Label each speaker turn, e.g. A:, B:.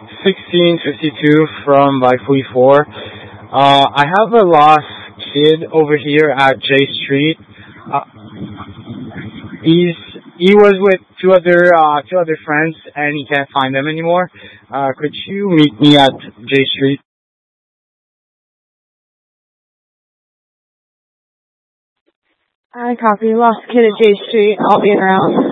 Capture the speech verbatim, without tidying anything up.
A: sixteen fifty-two from by forty-four. Uh, I have a lost kid over here at J Street. Uh, he's he was with two other uh, two other friends, and he can't find them anymore. Uh, could you meet me at J Street?
B: I copy. Lost kid at J Street. I'll be around.